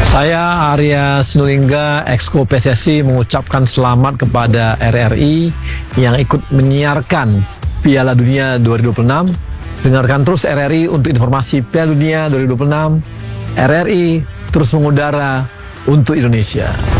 Saya Arya Sinulinga, Exco PSSI, mengucapkan selamat kepada RRI yang ikut menyiarkan Piala Dunia 2026. Dengarkan terus RRI untuk informasi Piala Dunia 2026. RRI terus mengudara untuk Indonesia.